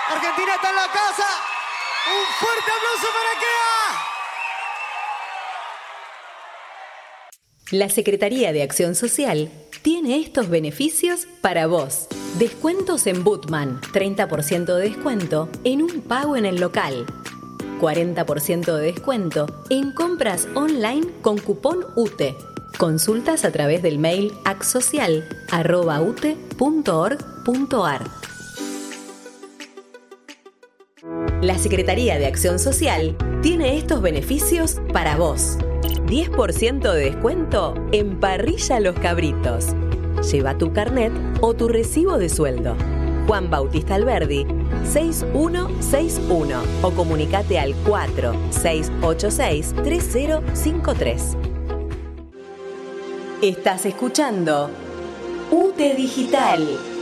Argentina está en la casa. Un fuerte aplauso para Kea. La Secretaría de Acción Social tiene estos beneficios para vos. Descuentos en Bootman, 30% de descuento en un pago en el local. 40% de descuento en compras online con cupón UTE. Consultas a través del mail acsocial@ute.org.ar. La Secretaría de Acción Social tiene estos beneficios para vos. 10% de descuento en Parrilla Los Cabritos. Lleva tu carnet o tu recibo de sueldo. Juan Bautista Alberdi, 6161 o comunicate al 4686-3053. Estás escuchando UTE Digital.